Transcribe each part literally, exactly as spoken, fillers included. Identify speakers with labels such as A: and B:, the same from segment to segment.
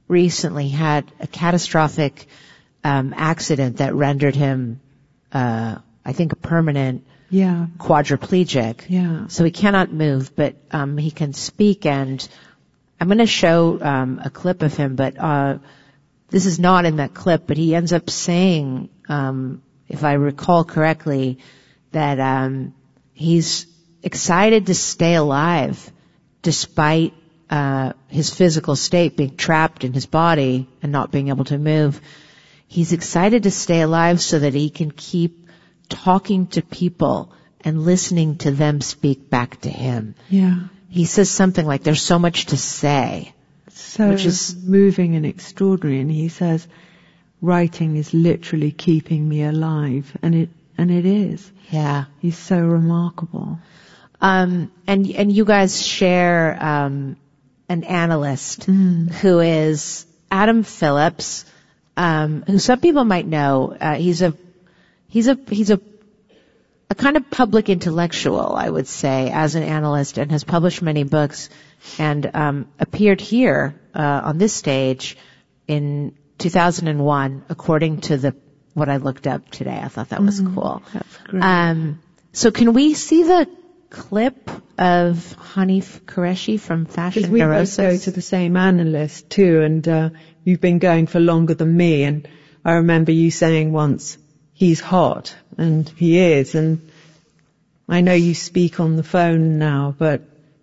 A: recently had a catastrophic um, accident that rendered him, uh, I think, a permanent
B: yeah.
A: quadriplegic.
B: Yeah.
A: So he cannot move, but um, he can speak. And I'm going to show um, a clip of him, but uh, this is not in that clip. But he ends up saying, um, if I recall correctly, that um, he's excited to stay alive despite uh, his physical state being trapped in his body and not being able to move. He's excited to stay alive so that he can keep talking to people and listening to them speak back to him.
B: Yeah.
A: He says something like, there's so much to say.
B: So
A: which is
B: moving and extraordinary. And he says, writing is literally keeping me alive. And it, and it is.
A: Yeah.
B: He's so remarkable.
A: Um, and, and you guys share, um, an analyst
B: mm.
A: who is Adam Phillips, um, who some people might know. Uh, he's a, he's a, he's a, a kind of public intellectual, I would say, as an analyst, and has published many books and, um, appeared here, uh, on this stage in two thousand one, according to the, what I looked up today. I thought that was
B: mm,
A: cool.
B: That's great.
A: Um, so can we see the clip of Hanif Qureshi from Fashion
B: Because we
A: Neurosis?
B: both go to the same analyst too, and uh, you've been going for longer than me. And I remember you saying once, he's hot, and he is. And I know you speak on the phone now, but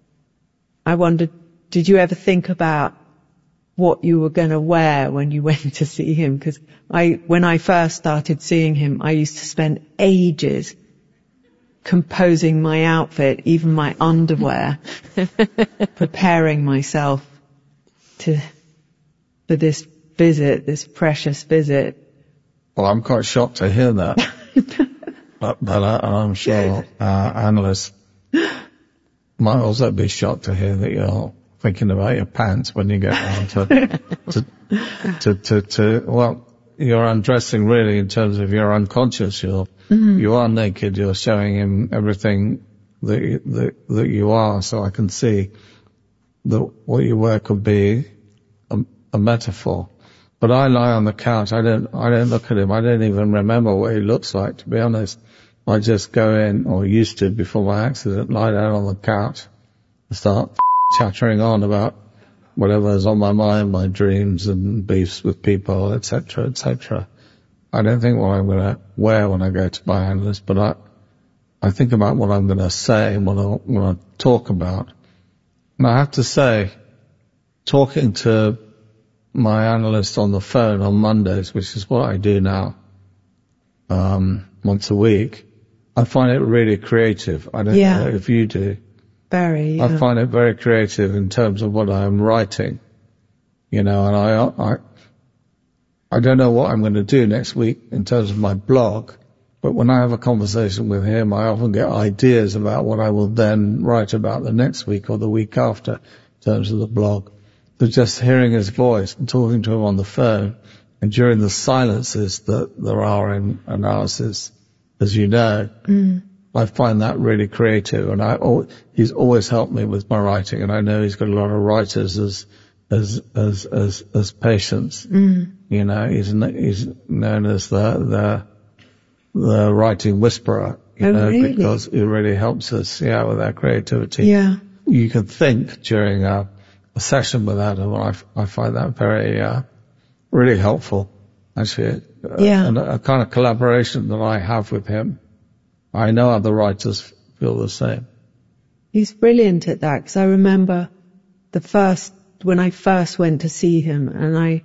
B: I wondered, did you ever think about what you were going to wear when you went to see him? Because I, when I first started seeing him, I used to spend ages composing my outfit, even my underwear, preparing myself to for this visit, this precious visit.
C: Well, I'm quite shocked to hear that. but, but I, I'm sure uh, analysts might also be shocked to hear that you're thinking about your pants when you get around to, to, to, to, to, well, you're undressing really in terms of you're unconscious. You're, mm-hmm. you are naked. You're showing him everything that you, that, that you are. So I can see that what you wear could be a, a metaphor. But I lie on the couch. I don't, I don't look at him. I don't even remember what he looks like, to be honest. I just go in, or used to before my accident, lie down on the couch and start chattering on about whatever's on my mind, my dreams and beefs with people, et cetera, et cetera. I don't think what I'm going to wear when I go to my analyst, but I, I think about what I'm going to say and what I want to talk about. And I have to say, talking to my analyst on the phone on Mondays, which is what I do now, um, once a week, I find it really creative. I don't
B: yeah.
C: know if you do.
B: Very. Yeah.
C: I find it very creative in terms of what I'm writing, you know, and I, I, I don't know what I'm going to do next week in terms of my blog, but when I have a conversation with him, I often get ideas about what I will then write about the next week or the week after in terms of the blog. But just hearing his voice and talking to him on the phone, and during the silences that there are in analysis, as you know,
B: mm.
C: I find that really creative, and I, oh, he's always helped me with my writing, and I know he's got a lot of writers as, as, as, as, as patients.
B: Mm.
C: You know, he's, he's known as the, the, the writing whisperer, you
B: oh,
C: know,
B: really?
C: because it really helps us, yeah, with our creativity.
B: Yeah.
C: You can think during a, a session with Adam, and I, I find that very, uh, really helpful, actually.
B: Yeah.
C: And a, a kind of collaboration that I have with him. I know other writers feel the same.
B: He's brilliant at that, because I remember the first, when I first went to see him, and I,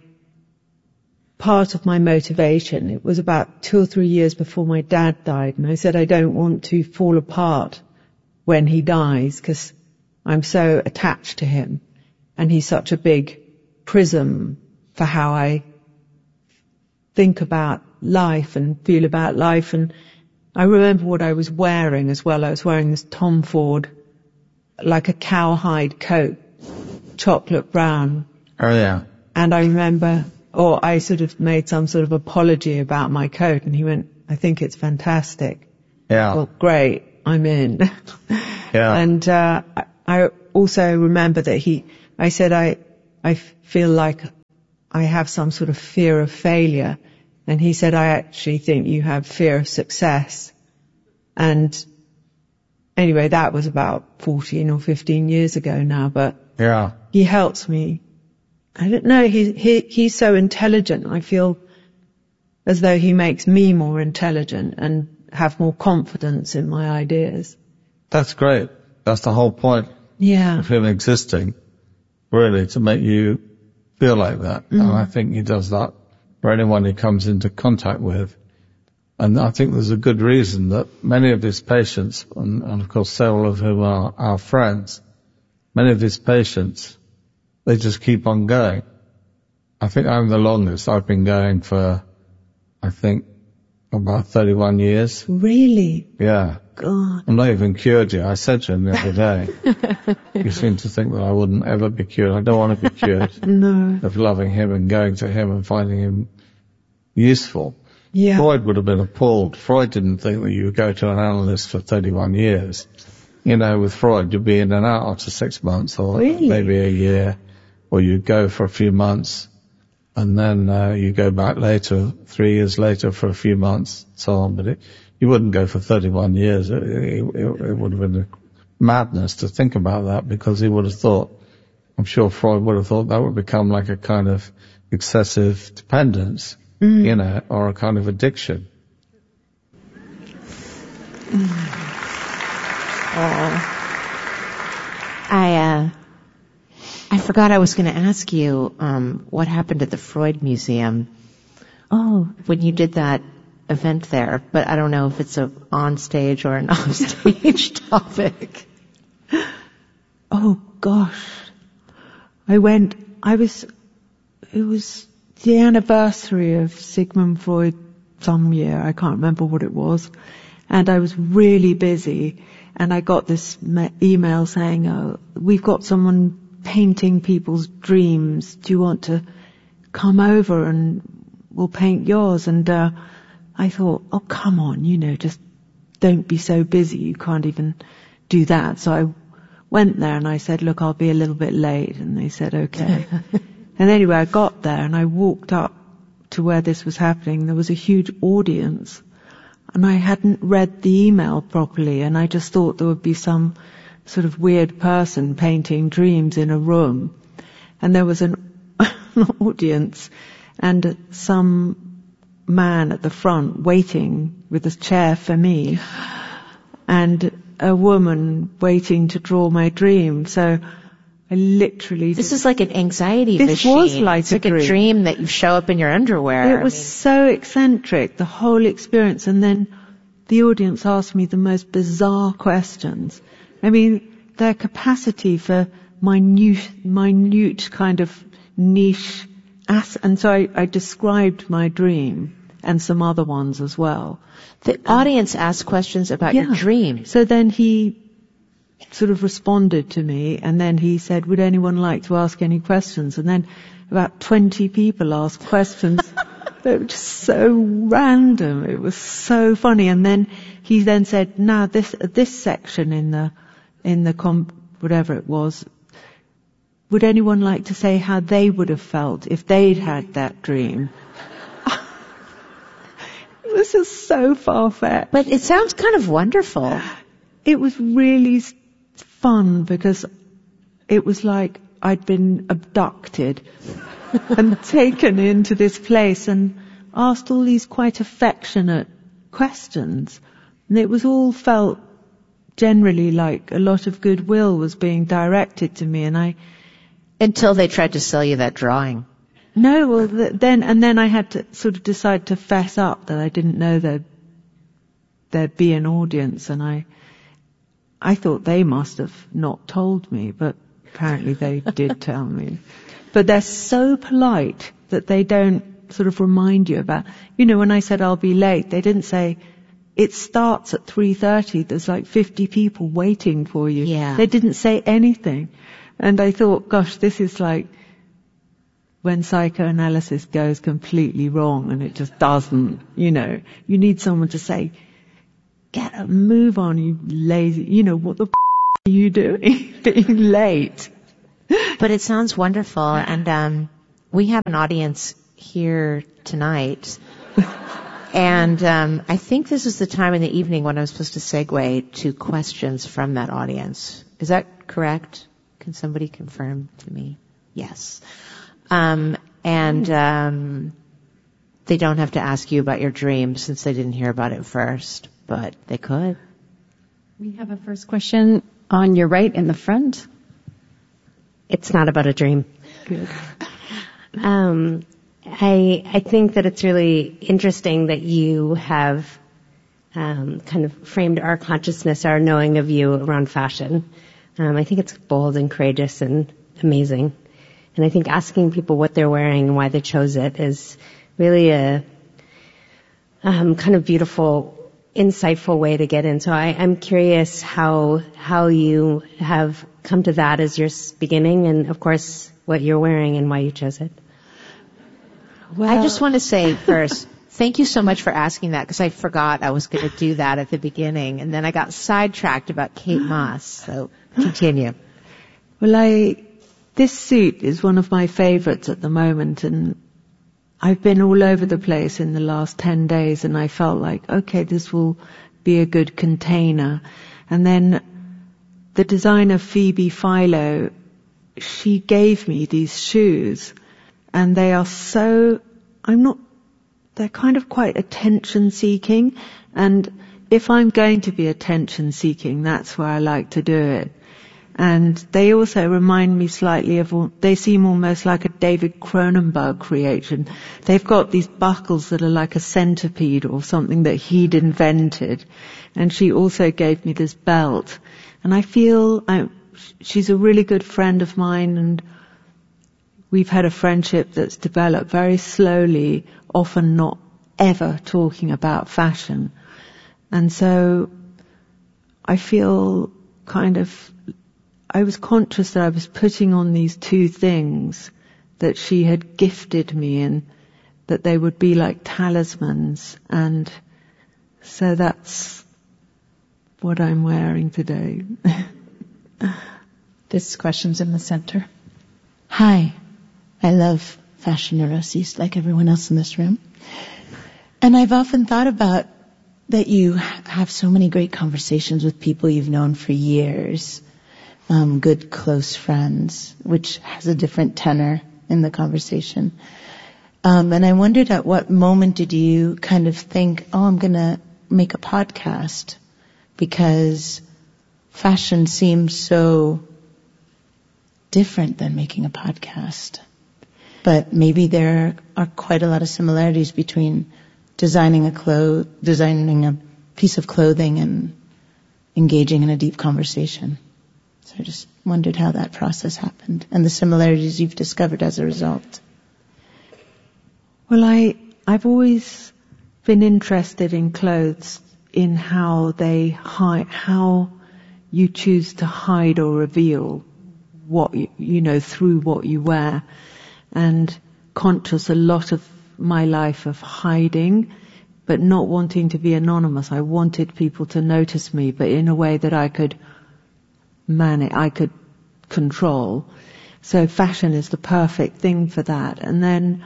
B: part of my motivation, it was about two or three years before my dad died, and I said I don't want to fall apart when he dies, because I'm so attached to him, and he's such a big prism for how I think about life and feel about life. And I remember what I was wearing as well. I was wearing this Tom Ford, like a cowhide coat, chocolate brown.
C: Oh, yeah.
B: And I remember, or I sort of made some sort of apology about my coat, and he went, I think it's fantastic.
C: Yeah.
B: Well, great, I'm in.
C: Yeah.
B: And uh, I also remember that he, I said, I, I feel like I have some sort of fear of failure. And he said, I actually think you have fear of success. And anyway, that was about fourteen or fifteen years ago now, but
C: yeah,
B: he helps me. I don't know, he, he, he's so intelligent. I feel as though he makes me more intelligent and have more confidence in my ideas.
C: That's great. That's the whole point
B: yeah.
C: of him existing, really, to make you feel like that. Mm. And I think he does that for anyone he comes into contact with. And I think there's a good reason that many of his patients, and, and of course several of whom are our friends, many of his patients, they just keep on going. I think I'm the longest. I've been going for, I think, about thirty-one years.
B: Really?
C: Yeah.
B: God.
C: I'm not even cured yet. I said to him the other day, you seem to think that I wouldn't ever be cured. I don't want to be cured.
B: No.
C: Of loving him and going to him and finding him useful.
B: Yeah.
C: Freud would have been appalled. Freud didn't think that you would go to an analyst for thirty-one years. You know, with Freud, you'd be in and out after six months or
B: really?
C: maybe a year, or you'd go for a few months and then uh, you go back later, three years later for a few months, so on. But it, you wouldn't go for thirty-one years. It, it, it would have been madness to think about that, because he would have thought, I'm sure Freud would have thought that would become like a kind of excessive dependence. Mm. You know, or a kind of addiction.
A: Mm. Uh, I, uh, I forgot I was going to ask you, um, what happened at the Freud Museum. Oh, when you did that event there, but I don't know if it's a on stage or an off stage topic.
B: Oh gosh. I went, I was, it was the anniversary of Sigmund Freud some year, I can't remember what it was, and I was really busy, and I got this me- email saying, oh, we've got someone painting people's dreams, do you want to come over and we'll paint yours? And uh, I thought, oh come on, you know, just don't be so busy, you can't even do that. So I went there and I said, look, I'll be a little bit late, and they said okay. And anyway, I got there and I walked up to where this was happening. There was a huge audience and I hadn't read the email properly, and I just thought there would be some sort of weird person painting dreams in a room. And there was an, an audience and some man at the front waiting with a chair for me and a woman waiting to draw my dream. So I literally...
A: This is like an anxiety
B: this
A: machine.
B: was like
A: it's
B: a
A: like
B: dream.
A: a dream that you show up in your underwear.
B: It was I mean. so eccentric, the whole experience. And then the audience asked me the most bizarre questions. I mean, their capacity for minute, minute kind of niche... As- and so I, I described my dream and some other ones as well.
A: The audience asked questions about
B: yeah.
A: your dream.
B: So then he... sort of responded to me, and then he said, would anyone like to ask any questions? And then about twenty people asked questions. They were just so random. It was so funny. And then he then said, now this, this section in the, in the comp, whatever it was, would anyone like to say how they would have felt if they'd had that dream? It was just so far-fetched.
A: But it sounds kind of wonderful.
B: It was really fun because it was like I'd been abducted and taken into this place and asked all these quite affectionate questions. And it was all felt generally like a lot of goodwill was being directed to me, and I...
A: Until they tried to sell you that drawing.
B: No, well then, and then I had to sort of decide to fess up that I didn't know there'd, there'd be an audience, and I... I thought they must have not told me, but apparently they did tell me. But they're so polite that they don't sort of remind you about, you know, when I said I'll be late, they didn't say, it starts at three thirty, there's like fifty people waiting for you.
A: Yeah.
B: They didn't say anything. And I thought, gosh, this is like when psychoanalysis goes completely wrong, and it just doesn't, you know. You need someone to say, get a move on, you lazy, you know, what the f*** are you doing being late?
A: But it sounds wonderful, and um we have an audience here tonight. And um, I think this is the time in the evening when I'm supposed to segue to questions from that audience. Is that correct? Can somebody confirm to me? Yes. Um, and um, they don't have to ask you about your dream since they didn't hear about it first, but they could.
D: We have a first question on your right in the front.
E: It's not about a dream.
D: Good.
E: Um, I I think that it's really interesting that you have um, kind of framed our consciousness, our knowing of you around fashion. Um, I think it's bold and courageous and amazing. And I think asking people what they're wearing and why they chose it is really a um, kind of beautiful, insightful way to get in. So I, I'm curious how how you have come to that as your beginning, and of course what you're wearing and why you chose it.
A: Well, I just want to say first, thank you so much for asking that, because I forgot I was going to do that at the beginning, and then I got sidetracked about Kate Moss. So continue.
B: Well, I this suit is one of my favorites at the moment, and I've been all over the place in the last ten days, and I felt like, okay, this will be a good container. And then the designer Phoebe Philo, she gave me these shoes, and they are so, I'm not, they're kind of quite attention seeking, and if I'm going to be attention seeking, that's where I like to do it. And they also remind me slightly of, they seem almost like a David Cronenberg creation. They've got these buckles that are like a centipede or something that he'd invented. And she also gave me this belt. And I feel I, she's a really good friend of mine, and we've had a friendship that's developed very slowly, often not ever talking about fashion. And so I feel kind of, I was conscious that I was putting on these two things that she had gifted me, and that they would be like talismans. And so that's what I'm wearing today.
D: This question's in the center.
F: Hi. I love fashion neuroses like everyone else in this room. And I've often thought about that you have so many great conversations with people you've known for years. Um, good close friends, which has a different tenor in the conversation. Um, and I wondered, at what moment did you kind of think, oh, I'm going to make a podcast, because fashion seems so different than making a podcast. But maybe there are quite a lot of similarities between designing a clo- designing a piece of clothing and engaging in a deep conversation. So I just wondered how that process happened and the similarities you've discovered as a result.
B: Well, I, I've always been interested in clothes, in how they hide, how you choose to hide or reveal what you, you know, through what you wear. And conscious a lot of my life of hiding, but not wanting to be anonymous. I wanted people to notice me, but in a way that I could manage, I could control. So fashion is the perfect thing for that. And then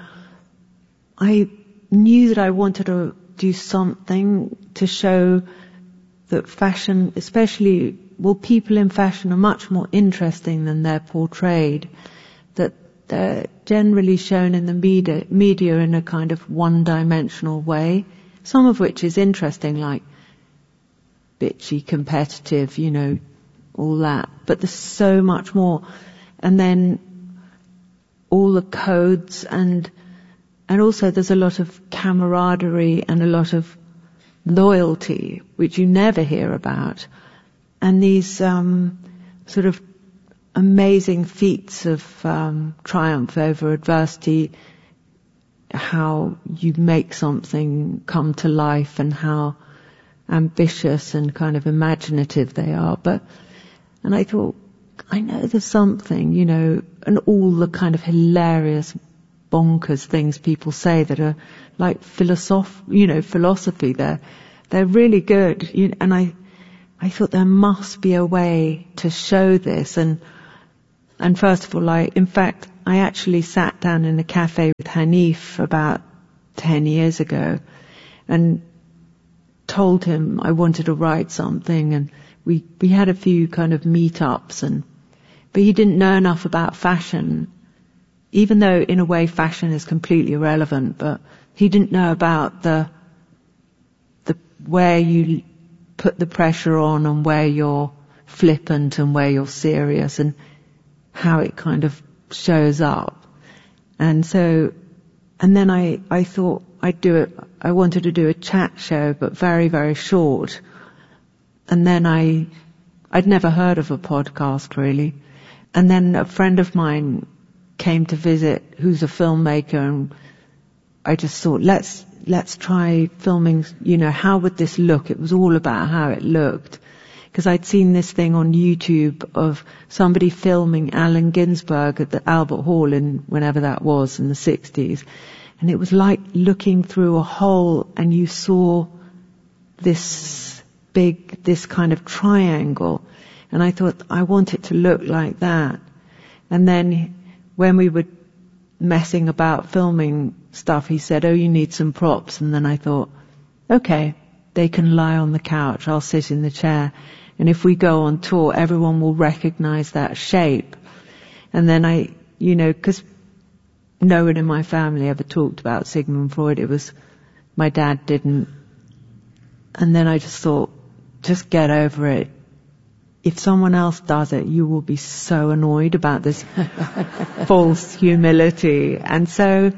B: I knew that I wanted to do something to show that fashion, especially, well, people in fashion are much more interesting than they're portrayed. That they're generally shown in the media, media in a kind of one-dimensional way, some of which is interesting, like bitchy, competitive, you know, all that. But there's so much more. And then all the codes, and and also there's a lot of camaraderie and a lot of loyalty, which you never hear about. And these um, sort of amazing feats of um, triumph over adversity, how you make something come to life, and how ambitious and kind of imaginative they are. But and I thought, I know there's something, you know, and all the kind of hilarious, bonkers things people say that are like philosoph, you know, philosophy. They're they're really good, you, and I I thought there must be a way to show this. And and first of all, I in fact I actually sat down in a cafe with Hanif about ten years ago and told him I wanted to write something, and we, we had a few kind of meetups, and, but he didn't know enough about fashion, even though in a way fashion is completely irrelevant, but he didn't know about the, the, where you put the pressure on and where you're flippant and where you're serious and how it kind of shows up. And so, and then I, I thought I'd do it, I wanted to do a chat show, but very, very short. And then I, I'd never heard of a podcast really. And then a friend of mine came to visit who's a filmmaker, and I just thought, let's, let's try filming, you know, how would this look? It was all about how it looked. Because I'd seen this thing on YouTube of somebody filming Allen Ginsberg at the Albert Hall in whenever that was, in the sixties. And it was like looking through a hole and you saw this big, this kind of triangle. And I thought, I want it to look like that. And then when we were messing about filming stuff, he said, oh, you need some props. And then I thought, okay, they can lie on the couch, I'll sit in the chair. And if we go on tour, everyone will recognize that shape. And then I, you know, because no one in my family ever talked about Sigmund Freud. It was, my dad didn't. And then I just thought, just get over it. If someone else does it, you will be so annoyed about this false humility. And so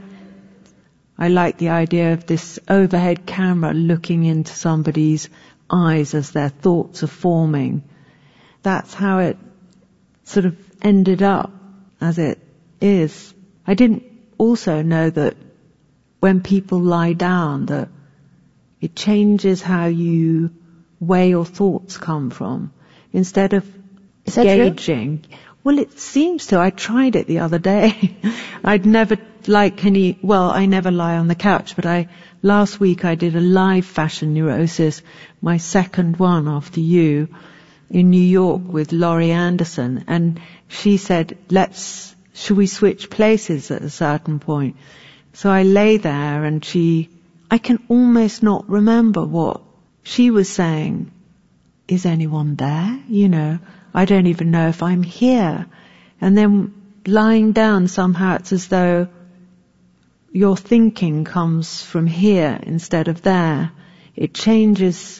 B: I like the idea of this overhead camera looking into somebody's eyes as their thoughts are forming. That's how it sort of ended up as it is. I didn't also know that when people lie down, that it changes how you, where your thoughts come from. Instead of
A: Is that
B: gauging.
A: True?
B: Well, it seems to. I tried it the other day. I'd never like any, well, I never lie on the couch, but I, last week I did a live fashion neurosis, my second one after you, in New York with Laurie Anderson. And she said, let's, should we switch places at a certain point? So I lay there and she, I can almost not remember what she was saying. Is anyone there? You know, I don't even know if I'm here. And then lying down, somehow it's as though your thinking comes from here instead of there. It changes,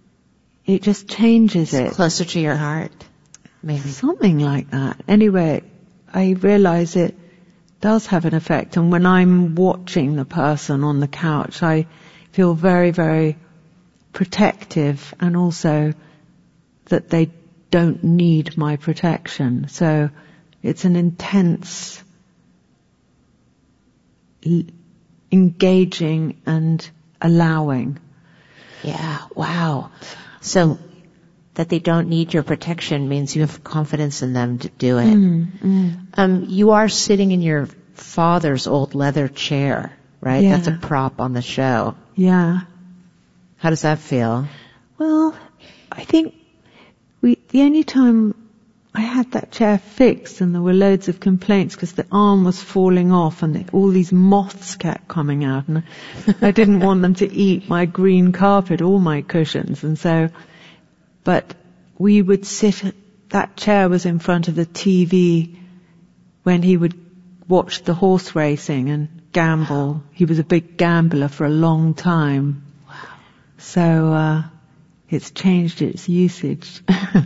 B: it just changes it.
A: Closer to your heart, maybe.
B: Something like that. Anyway, I realize it does have an effect. And when I'm watching the person on the couch, I feel very, very protective, and also that they don't need my protection. So it's an intense, l- engaging and allowing.
A: Yeah, wow. So that they don't need your protection means you have confidence in them to do it.
B: Mm, mm.
A: Um, you are sitting in your father's old leather chair, right?
B: Yeah.
A: That's a prop on the show.
B: Yeah.
A: How does that feel?
B: Well, I think we, the only time I had that chair fixed and there were loads of complaints because the arm was falling off and the, all these moths kept coming out, and I didn't want them to eat my green carpet or my cushions. And so, but we would sit, that chair was in front of the T V when he would watch the horse racing and gamble. He was a big gambler for a long time.
A: Wow.
B: So, uh, it's changed its usage.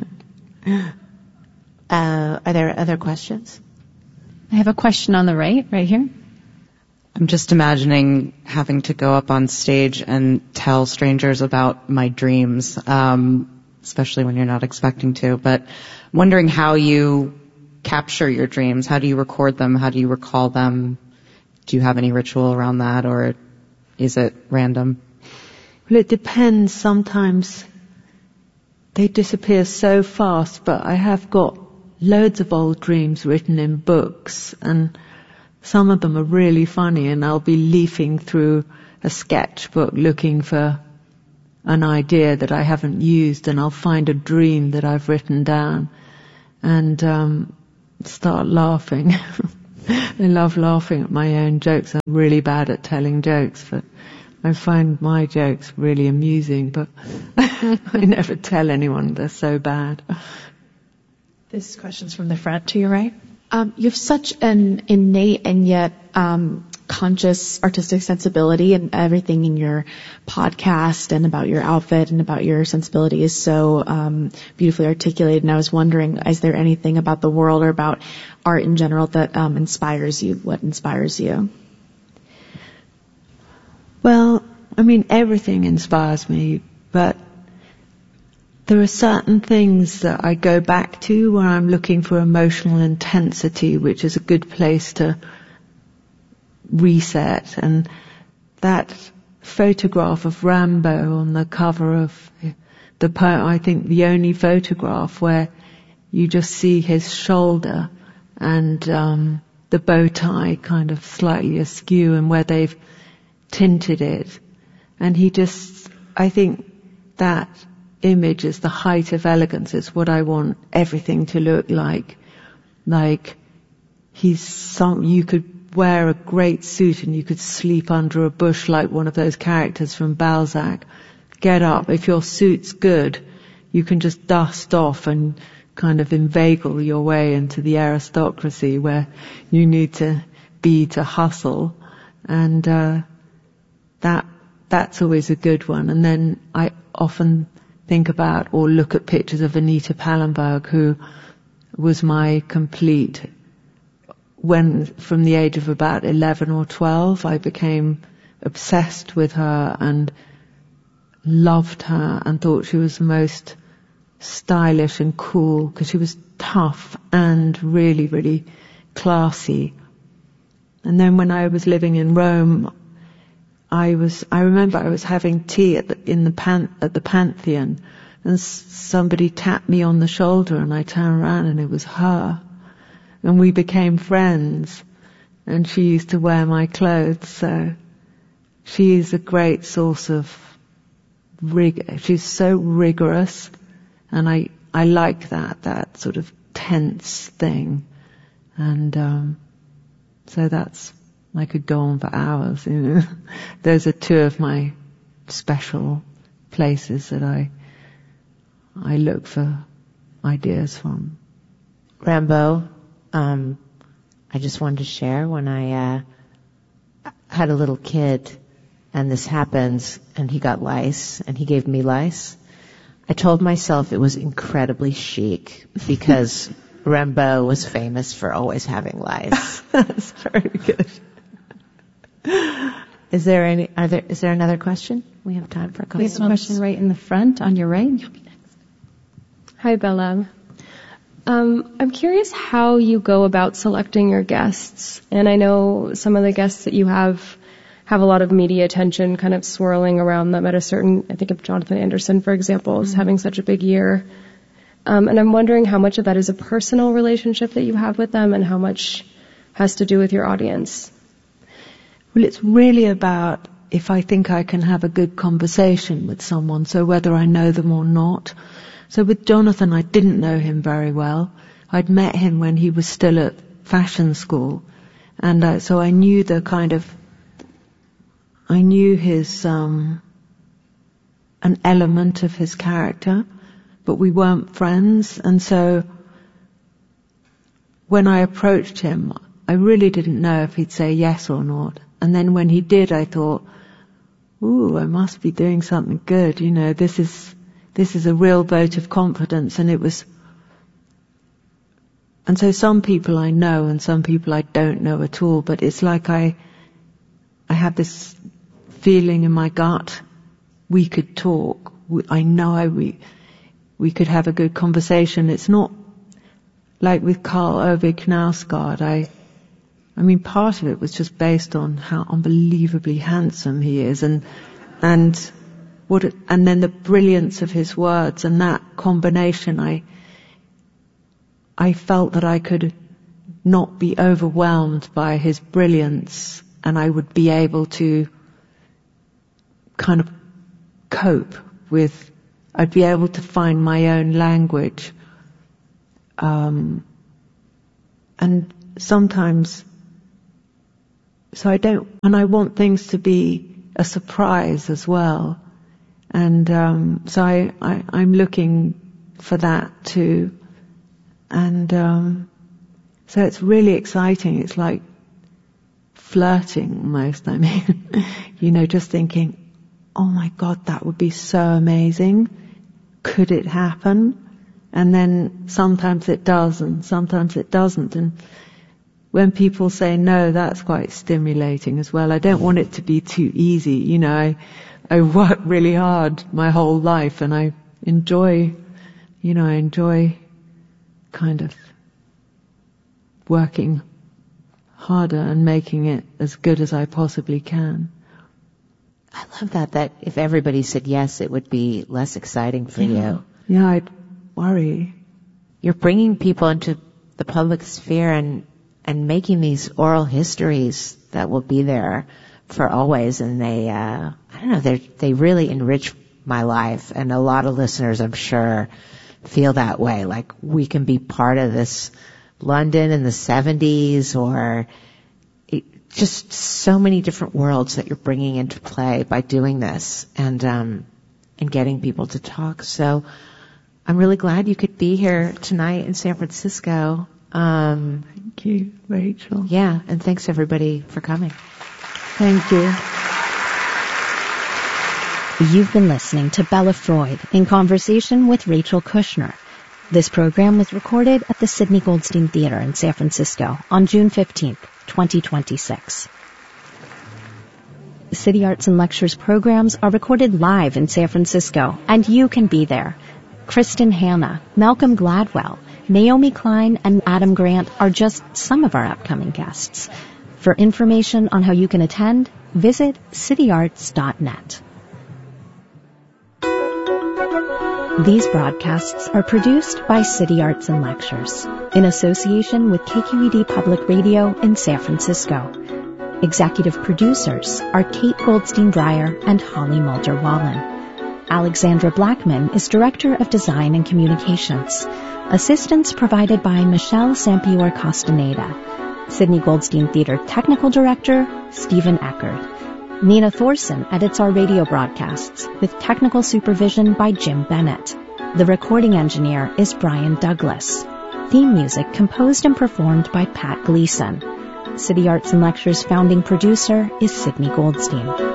A: Uh, are there other questions?
D: I have a question on the right, right here.
G: I'm just imagining having to go up on stage and tell strangers about my dreams, um, especially when you're not expecting to, but wondering how you capture your dreams. How do you record them? How do you recall them? Do you have any ritual around that, or is it random?
B: Well, it depends. Sometimes they disappear so fast, but I have got loads of old dreams written in books, and some of them are really funny, and I'll be leafing through a sketchbook looking for an idea that I haven't used, and I'll find a dream that I've written down and um start laughing. I love laughing at my own jokes. I'm really bad at telling jokes, but I find my jokes really amusing, but I never tell anyone they're so bad.
D: This question's from the front to your right. Um, you have such an innate and yet um, conscious artistic sensibility, and everything in your podcast and about your outfit and about your sensibility is so um, beautifully articulated. And I was wondering, is there anything about the world or about art in general that um, inspires you? What inspires you?
B: Well, I mean, everything inspires me, but there are certain things that I go back to where I'm looking for emotional intensity, which is a good place to reset. And that photograph of Rambo on the cover of the poem, I think the only photograph where you just see his shoulder and um, the bow tie kind of slightly askew, and where they've tinted it. And he just, I think that image is the height of elegance. It's what I want everything to look like. Like he's some, you could wear a great suit and you could sleep under a bush like one of those characters from Balzac. Get up. If your suit's good, you can just dust off and kind of inveigle your way into the aristocracy where you need to be to hustle. And uh that that's always a good one. And then I often think about or look at pictures of Anita Pallenberg, who was my complete, when from the age of about eleven or twelve, I became obsessed with her and loved her and thought she was the most stylish and cool, because she was tough and really, really classy. And then when I was living in Rome, I was, I remember I was having tea at the, in the pan, at the Pantheon, and s- somebody tapped me on the shoulder, and I turned around and it was her. And we became friends, and she used to wear my clothes, so she is a great source of rig, she's so rigorous, and I, I like that, that sort of tense thing. And, um, so that's, I could go on for hours, you know. Those are two of my special places that I I look for ideas from.
A: Rambo, um, I just wanted to share when I uh, had a little kid and this happens and he got lice and he gave me lice. I told myself it was incredibly chic because Rambo was famous for always having lice.
B: That's very good.
A: Is there any, are there, is there another question? We have time for a couple.
D: We have a question right in the front on your right. You'll be next.
H: Hi, Bella. Um, I'm curious how you go about selecting your guests. And I know some of the guests that you have have a lot of media attention kind of swirling around them at a certain, I think of Jonathan Anderson, for example, as mm-hmm. having such a big year. Um, and I'm wondering how much of that is a personal relationship that you have with them and how much has to do with your audience.
B: Well, it's really about if I think I can have a good conversation with someone, so whether I know them or not. So with Jonathan, I didn't know him very well. I'd met him when he was still at fashion school. And uh, so I knew the kind of, I knew his, um, an element of his character, but we weren't friends. And so when I approached him, I really didn't know if he'd say yes or not. And then when he did, I thought, ooh, I must be doing something good. You know, this is, this is a real vote of confidence. And it was, and so some people I know and some people I don't know at all, but it's like I, I have this feeling in my gut, we could talk. I know I, we, we could have a good conversation. It's not like with Karl Ove Knausgaard. I, I mean, part of it was just based on how unbelievably handsome he is, and and what, it, and then the brilliance of his words, and that combination. I I felt that I could not be overwhelmed by his brilliance, and I would be able to kind of cope with. I'd be able to find my own language, um, and sometimes so I don't, and I want things to be a surprise as well. And um, so I, I, I'm looking for that too. And um, so it's really exciting. It's like flirting almost. I mean, you know, just thinking, oh my God, that would be so amazing. Could it happen? And then sometimes it does and sometimes it doesn't. And when people say no, that's quite stimulating as well. I don't want it to be too easy. You know, I, I work really hard my whole life and I enjoy, you know, I enjoy kind of working harder and making it as good as I possibly can.
A: I love that, that if everybody said yes, it would be less exciting for
B: yeah.
A: you.
B: Yeah, I'd worry. You're
A: bringing people into the public sphere and, and making these oral histories that will be there for always. And they, uh, I don't know, they they really enrich my life. And a lot of listeners, I'm sure, feel that way. Like we can be part of this London in the seventies or it, just so many different worlds that you're bringing into play by doing this and, um, and getting people to talk. So I'm really glad you could be here tonight in San Francisco. Um,
B: Thank you, Rachel.
A: Yeah, and thanks everybody for coming.
B: Thank you.
I: You've been listening to Bella Freud in conversation with Rachel Kushner. This program was recorded at the Sidney Goldstein Theater in San Francisco on June fifteenth, twenty twenty-six. City Arts and Lectures programs are recorded live in San Francisco, and you can be there. Kristen Hanna, Malcolm Gladwell, Naomi Klein, and Adam Grant are just some of our upcoming guests. For information on how you can attend, visit city arts dot net. These broadcasts are produced by City Arts and Lectures in association with K Q E D Public Radio in San Francisco. Executive producers are Kate Goldstein-Dreyer and Holly Mulder-Wallen. Alexandra Blackman is Director of Design and Communications. Assistance provided by Michelle Sampior Castaneda. Sidney Goldstein Theater Technical Director, Stephen Eckerd. Nina Thorson edits our radio broadcasts with technical supervision by Jim Bennett. The recording engineer is Brian Douglas. Theme music composed and performed by Pat Gleason. City Arts and Lectures founding producer is Sidney Goldstein.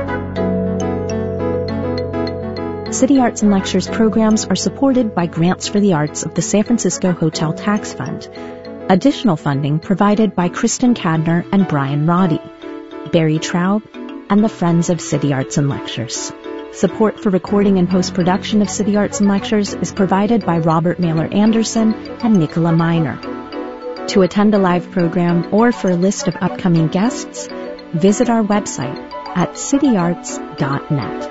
I: City Arts and Lectures programs are supported by grants for the arts of the San Francisco Hotel Tax Fund. Additional funding provided by Kristen Cadner and Brian Roddy, Barry Traub, and the Friends of City Arts and Lectures. Support for recording and post-production of City Arts and Lectures is provided by Robert Mailer Anderson and Nicola Miner. To attend a live program or for a list of upcoming guests, visit our website at city arts dot net.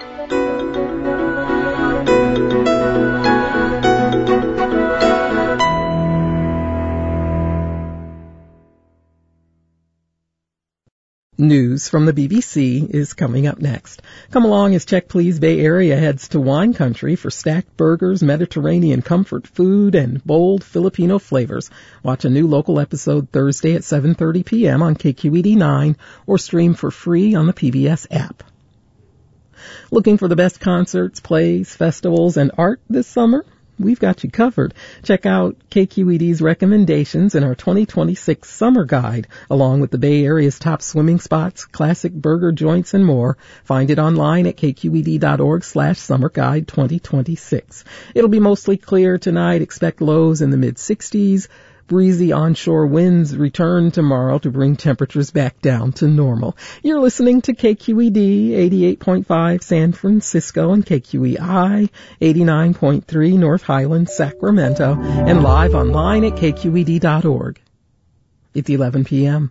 J: News from the B B C is coming up next. Come along as Check Please Bay Area heads to wine country for stacked burgers, Mediterranean comfort food, and bold Filipino flavors. Watch a new local episode Thursday at seven thirty p.m. on K Q E D nine or stream for free on the P B S app. Looking for the best concerts, plays, festivals, and art this summer? We've got you covered. Check out K Q E D's recommendations in our twenty twenty-six Summer Guide, along with the Bay Area's top swimming spots, classic burger joints, and more. Find it online at kqed.org slash summer guide 2026. It'll be mostly clear tonight. Expect lows in the mid sixties. Breezy onshore winds return tomorrow to bring temperatures back down to normal. You're listening to K Q E D eighty-eight point five San Francisco and K Q E I eighty-nine point three North Highlands, Sacramento, and live online at k q e d dot org. It's eleven p.m.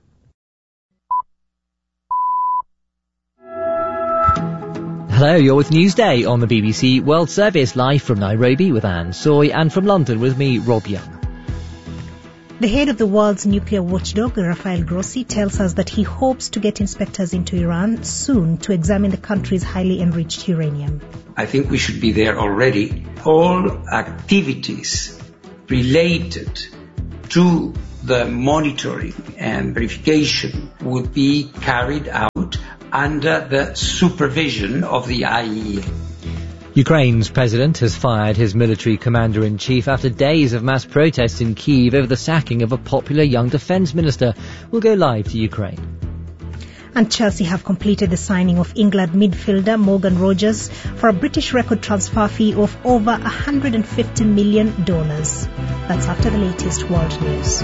K: Hello, you're with Newsday on the B B C World Service, live from Nairobi with Anne Soy, and from London with me, Rob Young.
L: The head of the world's nuclear watchdog, Rafael Grossi, tells us that he hopes to get inspectors into Iran soon to examine the country's highly enriched uranium.
M: I think we should be there already. All activities related to the monitoring and verification would be carried out under the supervision of the I A E A.
K: Ukraine's president has fired his military commander-in-chief after days of mass protests in Kyiv over the sacking of a popular young defence minister. We'll go live to Ukraine.
L: And Chelsea have completed the signing of England midfielder Morgan Rogers for a British record transfer fee of over one hundred fifty million dollars. That's after the latest world news.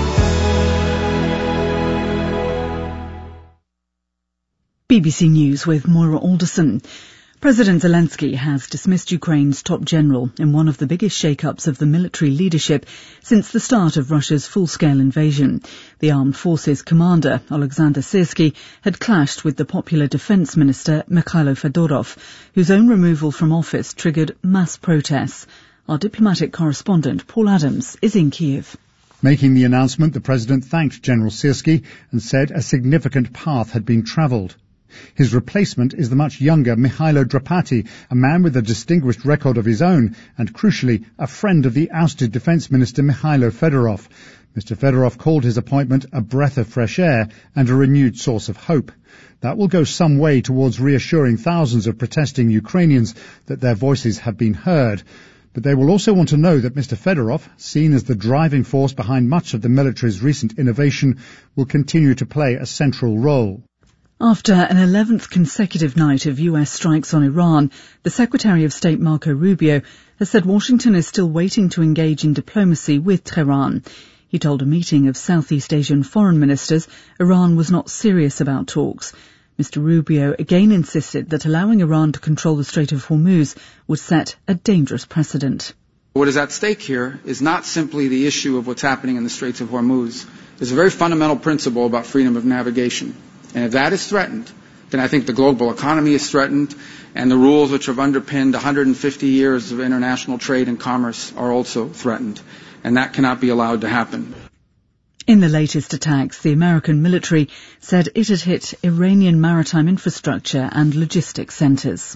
N: B B C News with Moira Alderson. President Zelensky has dismissed Ukraine's top general in one of the biggest shake-ups of the military leadership since the start of Russia's full-scale invasion. The armed forces commander, Alexander Syrsky, had clashed with the popular defence minister, Mikhailo Fedorov, whose own removal from office triggered mass protests. Our diplomatic correspondent, Paul Adams, is in Kyiv.
O: Making the announcement, the president thanked General Syrsky and said a significant path had been travelled. His replacement is the much younger Mihailo Drapati, a man with a distinguished record of his own and, crucially, a friend of the ousted defence minister Mikhailo Fedorov. Mister Fedorov called his appointment a breath of fresh air and a renewed source of hope. That will go some way towards reassuring thousands of protesting Ukrainians that their voices have been heard. But they will also want to know that Mister Fedorov, seen as the driving force behind much of the military's recent innovation, will continue to play a central role.
N: After an eleventh consecutive night of U S strikes on Iran, the Secretary of State Marco Rubio has said Washington is still waiting to engage in diplomacy with Tehran. He told a meeting of Southeast Asian foreign ministers Iran was not serious about talks. Mister Rubio again insisted that allowing Iran to control the Strait of Hormuz would set a dangerous precedent.
P: What is at stake here is not simply the issue of what's happening in the Straits of Hormuz. There's a very fundamental principle about freedom of navigation. And if that is threatened, then I think the global economy is threatened, and the rules which have underpinned one hundred fifty years of international trade and commerce are also threatened. And that cannot be allowed to happen.
N: In the latest attacks, the American military said it had hit Iranian maritime infrastructure and logistics centres.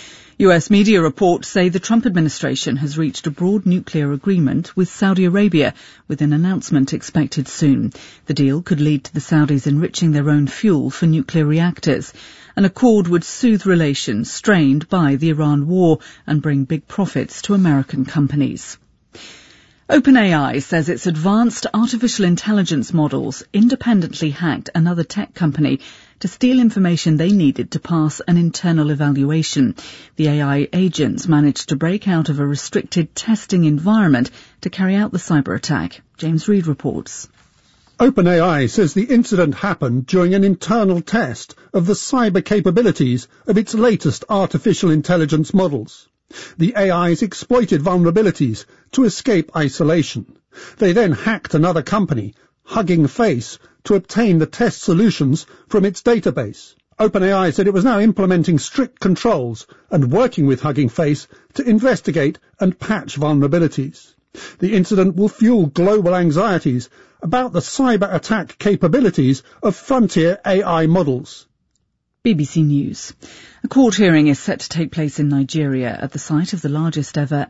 N: U S media reports say the Trump administration has reached a broad nuclear agreement with Saudi Arabia, with an announcement expected soon. The deal could lead to the Saudis enriching their own fuel for nuclear reactors. An accord would soothe relations strained by the Iran war and bring big profits to American companies. OpenAI says its advanced artificial intelligence models independently hacked another tech company to steal information they needed to pass an internal evaluation. The A I agents managed to break out of a restricted testing environment to carry out the cyber attack. James Reid reports.
Q: OpenAI says the incident happened during an internal test of the cyber capabilities of its latest artificial intelligence models. The A Is exploited vulnerabilities to escape isolation. They then hacked another company, Hugging Face, to obtain the test solutions from its database. OpenAI said it was now implementing strict controls and working with Hugging Face to investigate and patch vulnerabilities. The incident will fuel global anxieties about the cyber attack capabilities of frontier A I models.
N: B B C News. A court hearing is set to take place in Nigeria at the site of the largest ever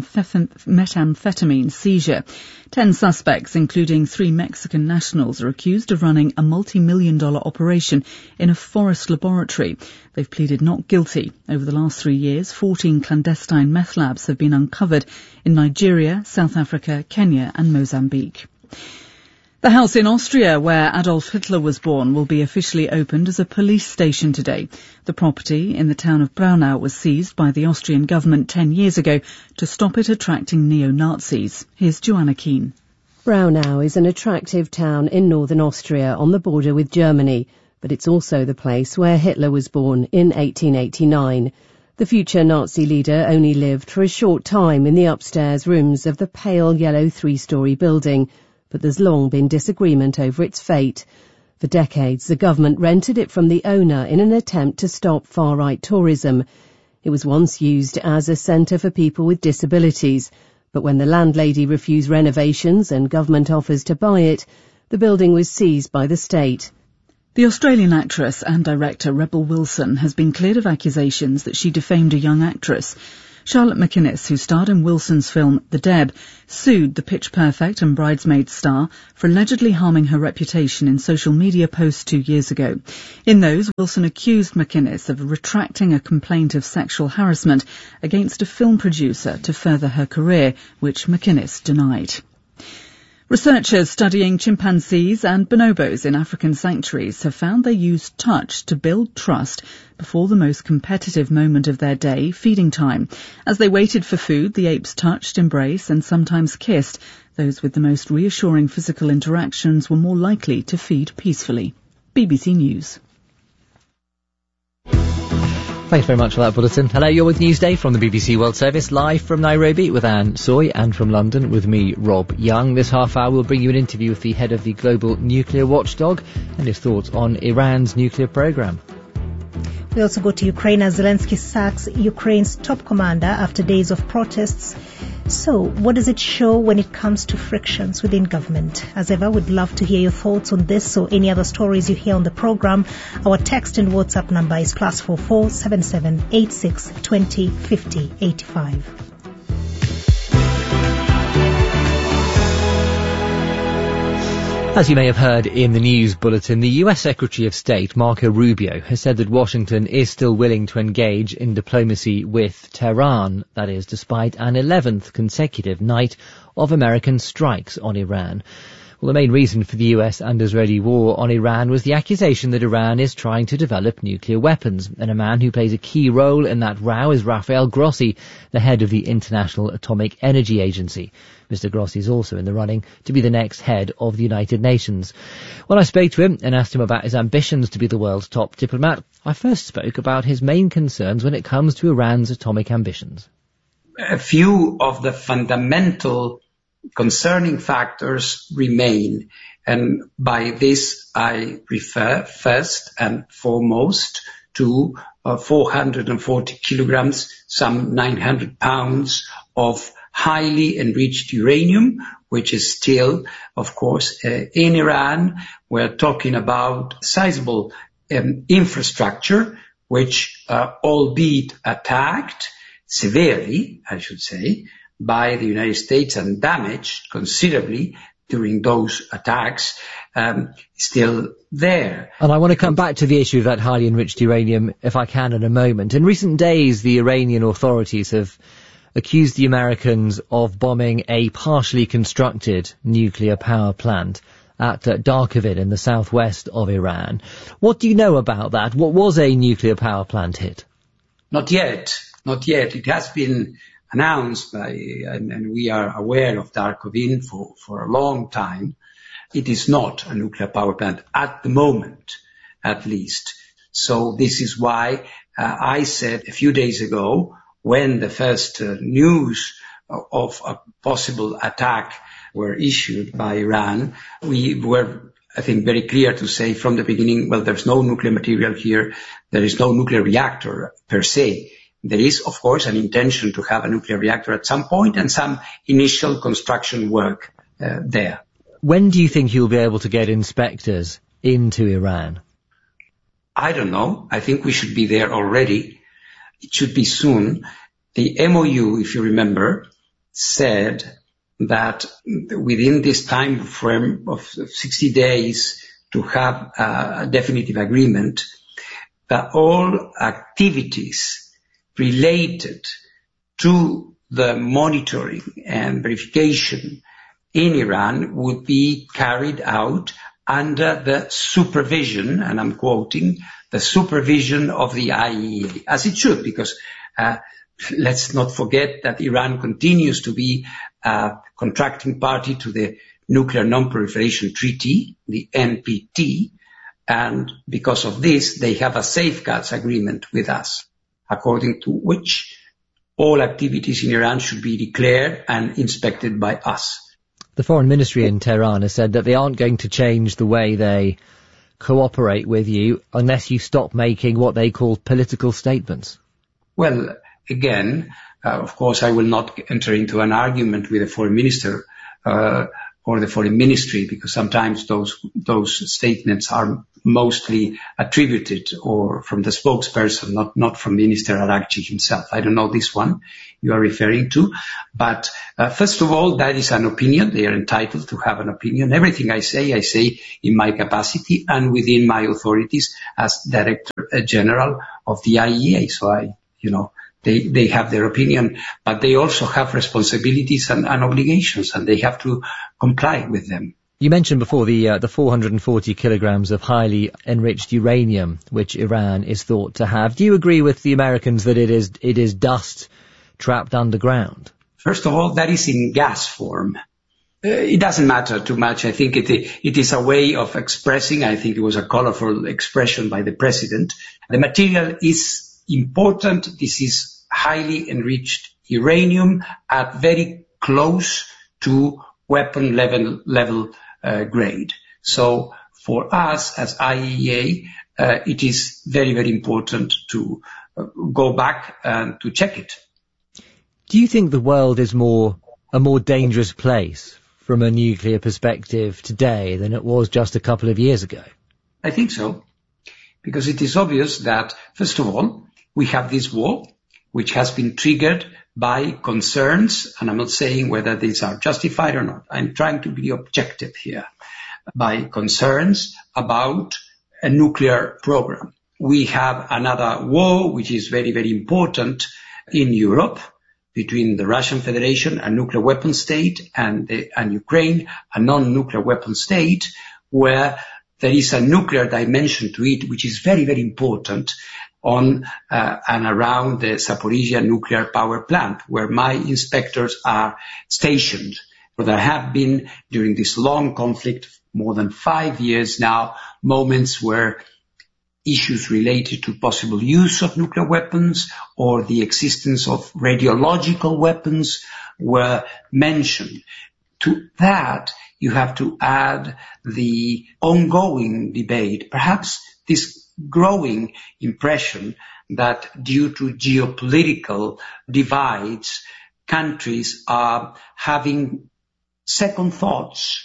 N: methamphetamine seizure. Ten suspects, including three Mexican nationals, are accused of running a multi-million dollar operation in a forest laboratory. They've pleaded not guilty. Over the last three years, fourteen clandestine meth labs have been uncovered in Nigeria, South Africa, Kenya and Mozambique. The house in Austria where Adolf Hitler was born will be officially opened as a police station today. The property in the town of Braunau was seized by the Austrian government ten years ago to stop it attracting neo-Nazis. Here's Joanna Keane.
R: Braunau is an attractive town in northern Austria on the border with Germany, but it's also the place where Hitler was born in eighteen eighty-nine. The future Nazi leader only lived for a short time in the upstairs rooms of the pale yellow three-storey building, but there's long been disagreement over its fate. For decades, the government rented it from the owner in an attempt to stop far-right tourism. It was once used as a centre for people with disabilities, but when the landlady refused renovations and government offers to buy it, the building was seized by the state.
N: The Australian actress and director Rebel Wilson has been cleared of accusations that she defamed a young actress. Charlotte McInnes, who starred in Wilson's film The Deb, sued the Pitch Perfect and Bridesmaids star for allegedly harming her reputation in social media posts two years ago. In those, Wilson accused McInnes of retracting a complaint of sexual harassment against a film producer to further her career, which McInnes denied. Researchers studying chimpanzees and bonobos in African sanctuaries have found they use touch to build trust before the most competitive moment of their day, feeding time. As they waited for food, the apes touched, embraced and sometimes kissed. Those with the most reassuring physical interactions were more likely to feed peacefully. B B C News.
K: Thanks very much for that bulletin. Hello, you're with Newsday from the B B C World Service, live from Nairobi with Anne Soy, and from London with me, Rob Young. This half hour we'll bring you an interview with the head of the global nuclear watchdog and his thoughts on Iran's nuclear programme.
L: We also go to Ukraine as Zelensky sacks Ukraine's top commander after days of protests. So, what does it show when it comes to frictions within government? As ever, we'd love to hear your thoughts on this or any other stories you hear on the program. Our text and WhatsApp number is plus four four seven seven eight six twenty fifty eighty five.
K: As you may have heard in the news bulletin, the U S Secretary of State, Marco Rubio, has said that Washington is still willing to engage in diplomacy with Tehran, that is, despite an eleventh consecutive night of American strikes on Iran. Well, the main reason for the U S and Israeli war on Iran was the accusation that Iran is trying to develop nuclear weapons, and a man who plays a key role in that row is Rafael Grossi, the head of the International Atomic Energy Agency. Mister Grossi is also in the running to be the next head of the United Nations. When I spoke to him and asked him about his ambitions to be the world's top diplomat, I first spoke about his main concerns when it comes to Iran's atomic ambitions.
M: A few of the fundamental concerning factors remain, and by this I refer first and foremost to uh, four hundred forty kilograms, some nine hundred pounds of highly enriched uranium, which is still, of course, uh, in Iran. We're talking about sizable um, infrastructure, which, uh, albeit attacked severely, I should say, by the United States and damaged considerably during those attacks, um, still there.
K: And I want to come back to the issue of that highly enriched uranium, if I can, in a moment. In recent days, the Iranian authorities have accused the Americans of bombing a partially constructed nuclear power plant at uh, Darkovin in the southwest of Iran. What do you know about that? What was a nuclear power plant hit?
M: Not yet. Not yet. It has been announced by, and, and we are aware of Darkovin for, for a long time. It is not a nuclear power plant at the moment, at least. So this is why uh, I said a few days ago, when the first uh, news of a possible attack were issued by Iran, we were, I think, very clear to say from the beginning, well, there's no nuclear material here. There is no nuclear reactor per se. There is, of course, an intention to have a nuclear reactor at some point and some initial construction work uh, there.
K: When do you think you'll be able to get inspectors into Iran?
M: I don't know. I think we should be there already. It should be soon. The M O U, if you remember, said that within this time frame of sixty days to have a definitive agreement, that all activities related to the monitoring and verification in Iran would be carried out under the supervision, and I'm quoting, the supervision of the I A E A, as it should, because uh, let's not forget that Iran continues to be a contracting party to the Nuclear Non-Proliferation Treaty, the N P T, and because of this, they have a safeguards agreement with us, according to which all activities in Iran should be declared and inspected by us.
K: The Foreign Ministry in Tehran has said that they aren't going to change the way they cooperate with you unless you stop making what they call political statements.
M: Well, again, uh, of course, I will not enter into an argument with the Foreign Minister uh, or the foreign ministry, because sometimes those those statements are mostly attributed or from the spokesperson, not not from Minister Araghchi himself. I don't know this one you are referring to, but uh, first of all, that is an opinion. They are entitled to have an opinion. Everything I say, I say in my capacity and within my authorities as Director General of the I A E A. So I, you know, They, they have their opinion, but they also have responsibilities and, and obligations, and they have to comply with them.
K: You mentioned before the uh, the four hundred forty kilograms of highly enriched uranium which Iran is thought to have. Do you agree with the Americans that it is it is dust trapped underground?
M: First of all, that is in gas form. Uh, it doesn't matter too much. I think it it is a way of expressing. I think it was a colorful expression by the president. The material is important. This is highly enriched uranium at very close to weapon level level uh, grade. So for us as I A E A, uh, it is very, very important to uh, go back and to check it.
K: Do you think the world is more a more dangerous place from a nuclear perspective today than it was just a couple of years ago?
M: I think so, because it is obvious that, first of all, we have this war, which has been triggered by concerns, and I'm not saying whether these are justified or not. I'm trying to be objective here, by concerns about a nuclear program. We have another war, which is very, very important in Europe, between the Russian Federation, a nuclear weapon state, and, the, and Ukraine, a non-nuclear weapon state, where there is a nuclear dimension to it, which is very, very important, on uh, and around the Zaporizhia nuclear power plant, where my inspectors are stationed. There have been, during this long conflict, more than five years now, moments where issues related to possible use of nuclear weapons or the existence of radiological weapons were mentioned. To that, you have to add the ongoing debate, perhaps this growing impression that due to geopolitical divides, countries are having second thoughts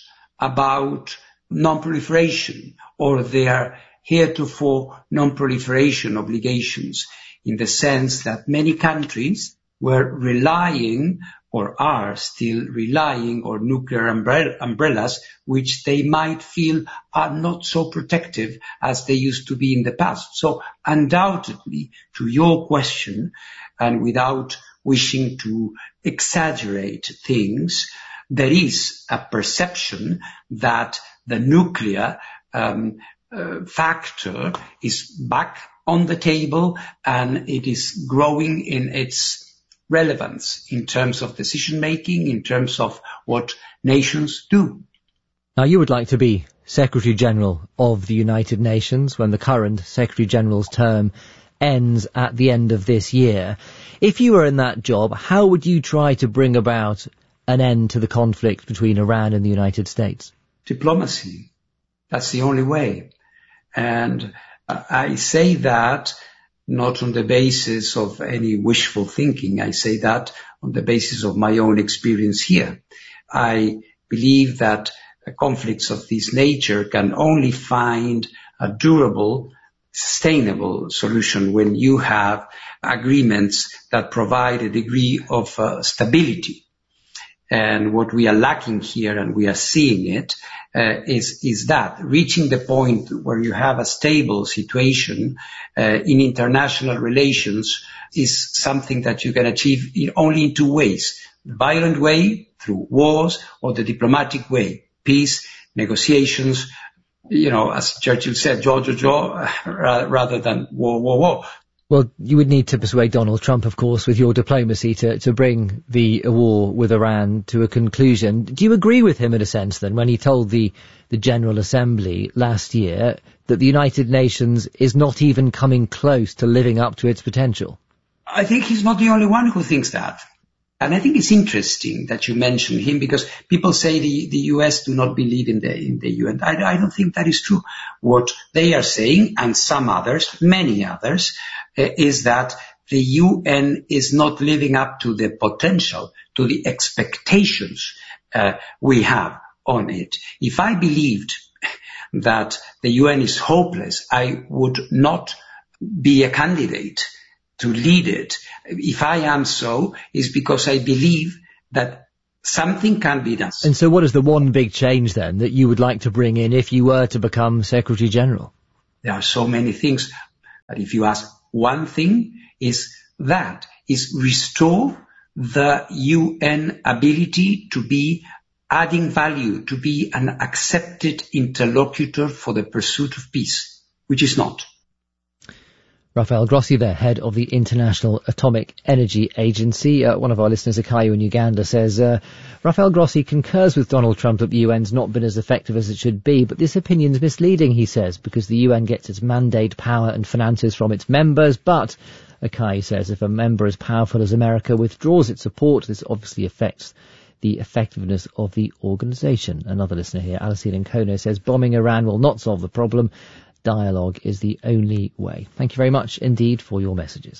M: about non-proliferation or their heretofore non-proliferation obligations, in the sense that many countries were relying or are still relying on nuclear umbrellas, which they might feel are not so protective as they used to be in the past. So undoubtedly, to your question, and without wishing to exaggerate things, there is a perception that the nuclear um, uh, factor is back on the table, and it is growing in its relevance in terms of decision making, in terms of what nations do.
K: Now, you would like to be Secretary General of the United Nations when the current Secretary General's term ends at the end of this year. If you were in that job, how would you try to bring about an end to the conflict between Iran and the United States?
M: Diplomacy. That's the only way. And I say that not on the basis of any wishful thinking. I say that on the basis of my own experience here. I believe that conflicts of this nature can only find a durable, sustainable solution when you have agreements that provide a degree of uh, stability. And what we are lacking here, and we are seeing it, uh, is, is that reaching the point where you have a stable situation uh, in international relations is something that you can achieve in only in two ways. The violent way, through wars, or the diplomatic way, peace, negotiations, you know, as Churchill said, jaw to jaw, rather than war, war, war.
K: Well, you would need to persuade Donald Trump, of course, with your diplomacy to, to bring the war with Iran to a conclusion. Do you agree with him in a sense, then, when he told the, the General Assembly last year that the United Nations is not even coming close to living up to its potential?
M: I think he's not the only one who thinks that. And I think it's interesting that you mention him, because people say the, the U S do not believe in the, in the U N. I, I don't think that is true. What they are saying, and some others, many others, uh, is that the U N is not living up to the potential, to the expectations uh, we have on it. If I believed that the U N is hopeless, I would not be a candidate to lead it. If I am so, it's because I believe that something can be done.
K: And so what is the one big change then that you would like to bring in if you were to become Secretary General?
M: There are so many things, but if you ask one thing, is that is restore the U N ability to be adding value, to be an accepted interlocutor for the pursuit of peace, which is not.
K: Rafael Grossi there, head of the International Atomic Energy Agency. Uh, one of our listeners, Akayu in Uganda, says, uh, Rafael Grossi concurs with Donald Trump that the U N's not been as effective as it should be, but this opinion's misleading, he says, because the U N gets its mandate, power and finances from its members. But, Akayu says, if a member as powerful as America withdraws its support, this obviously affects the effectiveness of the organisation. Another listener here, Alicine in Kono, says, bombing Iran will not solve the problem. Dialogue is the only way. Thank you very much indeed for your messages.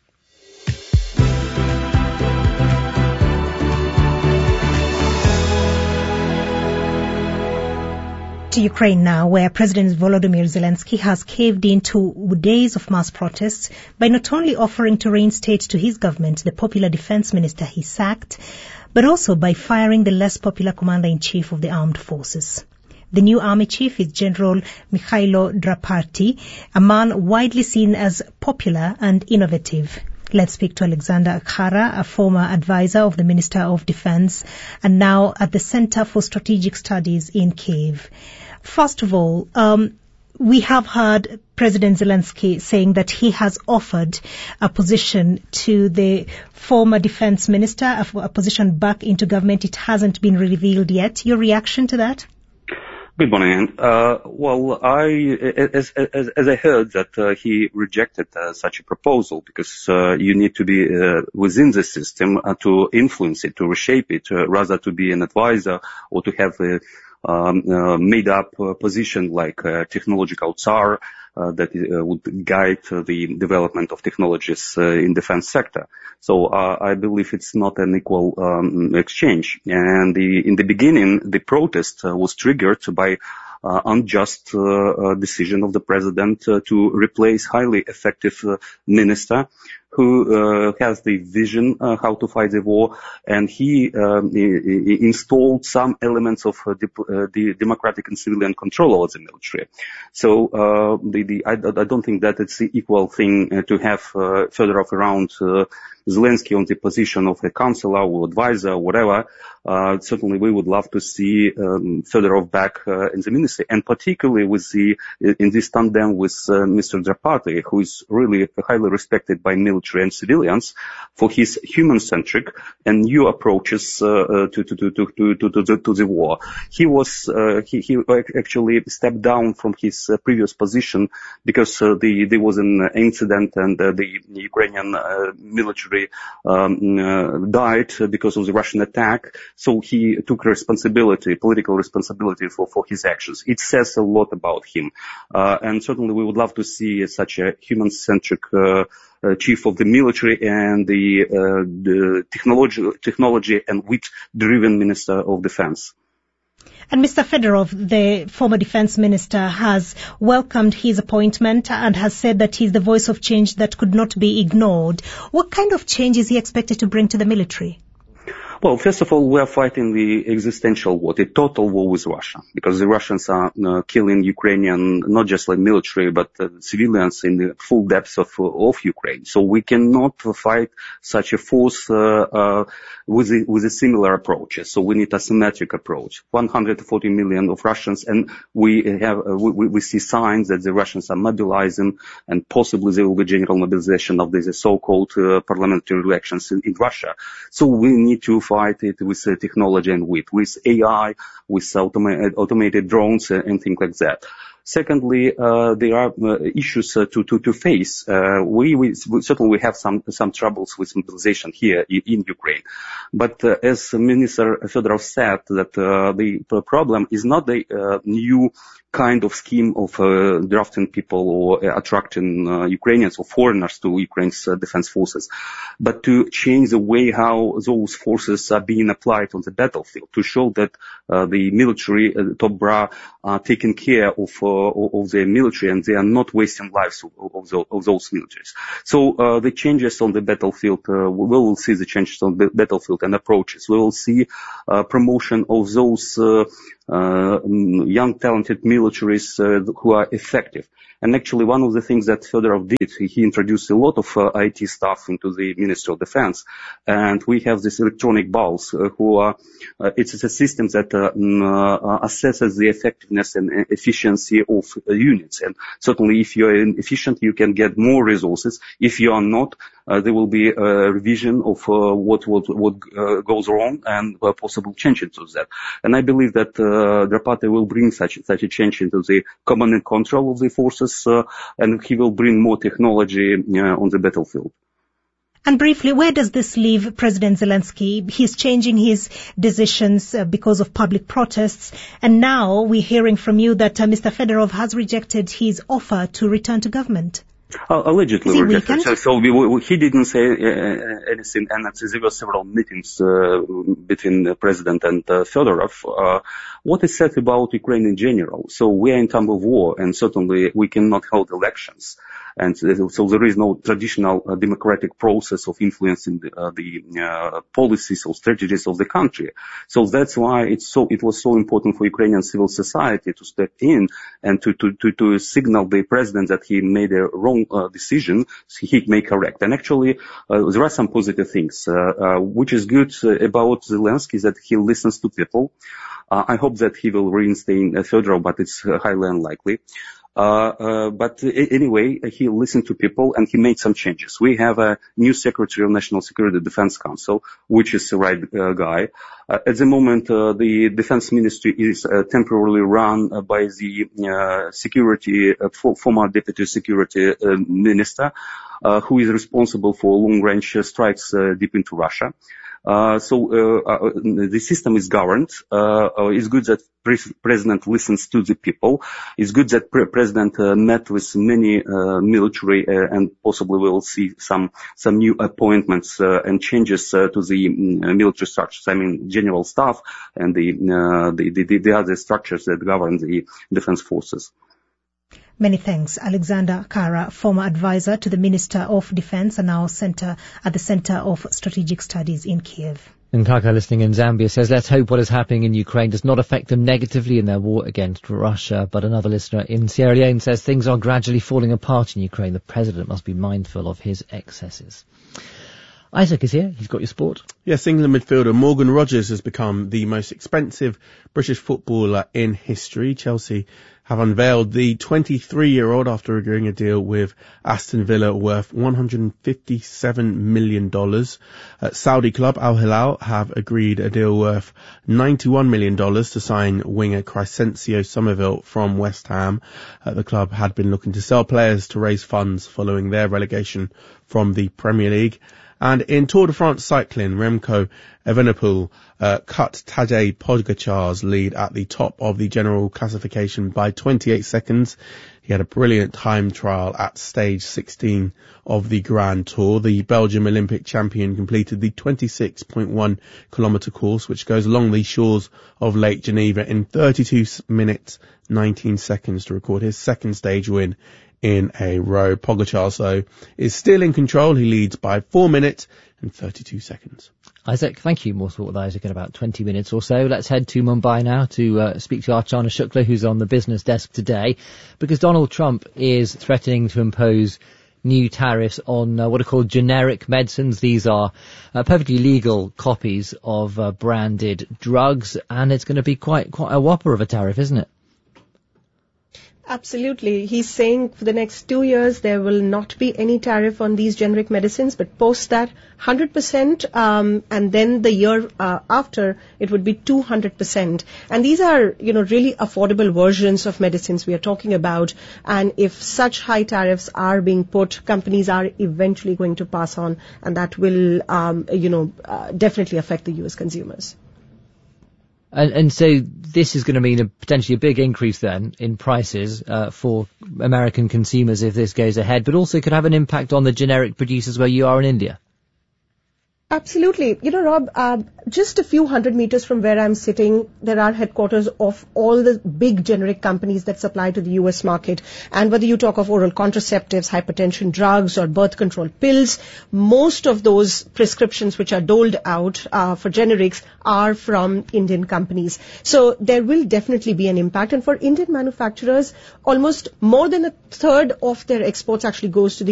L: To Ukraine now, where President Volodymyr Zelensky has caved in to days of mass protests by not only offering to reinstate to his government the popular defense minister he sacked, but also by firing the less popular commander-in-chief of the armed forces. The new army chief is General Mikhailo Drapati, a man widely seen as popular and innovative. Let's speak to Alexander Akhara, a former advisor of the Minister of Defense and now at the Center for Strategic Studies in Kyiv. First of all, um, we have heard President Zelensky saying that he has offered a position to the former defense minister, a, a position back into government. It hasn't been revealed yet. Your reaction to that?
S: Good morning. Uh, well, I, as, as, as I heard that uh, he rejected uh, such a proposal because uh, you need to be uh, within the system uh, to influence it, to reshape it, uh, rather to be an advisor or to have a um, uh, made-up uh, position like uh, technological czar uh, that uh, would guide uh, the development of technologies uh, in defense sector. So uh, I believe it's not an equal um, exchange. And the, in the beginning, the protest uh, was triggered by uh, unjust uh, uh, decision of the president uh, to replace highly effective uh, minister who uh, has the vision uh, how to fight the war, and he um, he installed some elements of uh, dip, uh, the democratic and civilian control over the military. So uh, the, the, I, I don't think that it's the equal thing uh, to have uh, further off around uh, Zelensky on the position of a counselor or advisor, whatever. Uh, certainly we would love to see um, further off back uh, in the ministry, and particularly with the in this tandem with uh, Mister Drapati, who is really highly respected by military and civilians for his human-centric and new approaches uh, uh, to, to, to, to, to, to, to, the, to the war. He was uh, he, he actually stepped down from his uh, previous position because uh, the, there was an incident and uh, the Ukrainian uh, military um, uh, died because of the Russian attack. So he took responsibility, political responsibility for, for his actions. It says a lot about him. Uh, and certainly we would love to see such a human-centric uh, uh, chief of the military and the, uh, the technology, technology and wit-driven minister of defense.
L: And Mister Fedorov, the former defense minister, has welcomed his appointment and has said that he's the voice of change that could not be ignored. What kind of change is he expected to bring to the military?
S: Well, first of all, we are fighting the existential war, the total war with Russia, because the Russians are uh, killing Ukrainian, not just like military, but uh, civilians in the full depths of, of Ukraine. So we cannot fight such a force uh, uh, with, a, with a similar approaches. So we need a symmetric approach. one hundred forty million of Russians, and we have uh, we, we see signs that the Russians are mobilizing, and possibly there will be general mobilization of the so-called uh, parliamentary elections in, in Russia. So we need to fight it with uh, technology and with, with A I, with automa- automated drones uh, and things like that. Secondly, uh, there are uh, issues uh, to, to, to face. Uh, we, we, certainly we have some, some troubles with mobilization here in, in Ukraine. But uh, as Minister Fedorov said, that uh, the problem is not the uh, new kind of scheme of uh, drafting people or uh, attracting uh, Ukrainians or foreigners to Ukraine's uh, defense forces, but to change the way how those forces are being applied on the battlefield, to show that uh, the military, uh, top bra, are taking care of uh, of the military and they are not wasting lives of, of, the, of those militaries. So uh, the changes on the battlefield, uh, we will see the changes on the battlefield and approaches. We will see uh, promotion of those uh, uh, young, talented militaries uh, who are effective. And actually, one of the things that Fedorov did, he introduced a lot of uh, I T staff into the Ministry of Defense, and we have this electronic balls uh, who are. Uh, it's a system that uh, uh, assesses the effectiveness and efficiency of uh, units. And certainly, if you are efficient, you can get more resources. If you are not, uh, there will be a revision of uh, what what what uh, goes wrong and uh, possible changes to that. And I believe that uh, Drapate will bring such such a change into the command and control of the forces. Uh, and he will bring more technology uh, on the battlefield.
L: And briefly, where does this leave President Zelensky? He's changing his decisions uh, because of public protests. And now we're hearing from you that uh, Mister Fedorov has rejected his offer to return to government.
S: Uh, allegedly rejected. So, so we, we, he didn't say uh, anything, and there were several meetings uh, between the president and uh, Fedorov. Uh, what is said about Ukraine in general? So we are in time of war, and certainly we cannot hold elections. And so there is no traditional uh, democratic process of influencing the, uh, the uh, policies or strategies of the country. So that's why it's so, it was so important for Ukrainian civil society to step in and to, to, to, to signal the president that he made a wrong uh, decision, so he may correct. And actually, uh, there are some positive things, uh, uh, which is good uh, about Zelensky, is that he listens to people. Uh, I hope that he will reinstate uh, Fedorov, but it's uh, highly unlikely. Uh, uh, but anyway, he listened to people and he made some changes. We have a new Secretary of National Security Defense Council, which is the right uh, guy. Uh, at the moment, uh, the Defense Ministry is uh, temporarily run uh, by the uh, security, uh, former Deputy Security uh, Minister, uh, who is responsible for long-range uh, strikes uh, deep into Russia. Uh, so, uh, uh, the system is governed. Uh, uh, it's good that pre- President listens to the people. It's good that pre- President uh, met with many uh, military uh, and possibly we will see some some new appointments uh, and changes uh, to the um, military structures. I mean, general staff and the, uh, the, the the other structures that govern the defense forces.
L: Many thanks, Alexander Kara, former advisor to the Minister of Defense and now center at the Center of Strategic Studies in Kiev.
K: And Kaka, listening in Zambia, says, let's hope what is happening in Ukraine does not affect them negatively in their war against Russia. But another listener in Sierra Leone says things are gradually falling apart in Ukraine. The president must be mindful of his excesses. Isaac is here. He's got your sport.
T: Yes, England midfielder Morgan Rogers has become the most expensive British footballer in history. Chelsea have unveiled the twenty-three-year-old after agreeing a deal with Aston Villa worth one hundred fifty-seven million dollars. Uh, Saudi club Al Hilal have agreed a deal worth ninety-one million dollars to sign winger Crescencio Somerville from West Ham. Uh, the club had been looking to sell players to raise funds following their relegation from the Premier League. And in Tour de France cycling, Remco Evenepoel uh, cut Tadej Pogacar's lead at the top of the general classification by twenty-eight seconds. He had a brilliant time trial at stage sixteen of the Grand Tour. The Belgium Olympic champion completed the twenty-six point one kilometre course, which goes along the shores of Lake Geneva in thirty-two minutes nineteen seconds to record his second stage win in a row. Pogacar, though, is still in control. He leads by four minutes and thirty-two seconds.
K: Isaac, thank you. More sport with Isaac in about twenty minutes or so. Let's head to Mumbai now to uh, speak to Archana Shukla, who's on the business desk today, because Donald Trump is threatening to impose new tariffs on uh, what are called generic medicines. These are uh, perfectly legal copies of uh, branded drugs, and it's going to be quite quite a whopper of a tariff, isn't it?
U: Absolutely. He's saying for the next two years there will not be any tariff on these generic medicines, but post that one hundred percent, um, and then the year uh, after it would be two hundred percent. And these are, you know, really affordable versions of medicines we are talking about. And if such high tariffs are being put, companies are eventually going to pass on, and that will, um, you know, uh, definitely affect the U S consumers.
K: And, and so this is going to mean a potentially a big increase then in prices uh, for American consumers if this goes ahead, but also could have an impact on the generic producers where you are in India.
U: Absolutely. You know, Rob, uh, just a few hundred meters from where I'm sitting, there are headquarters of all the big generic companies that supply to the U S market. And whether you talk of oral contraceptives, hypertension drugs, or birth control pills, most of those prescriptions which are doled out uh, for generics are from Indian companies. So there will definitely be an impact. And for Indian manufacturers, almost more than a third of their exports actually goes to the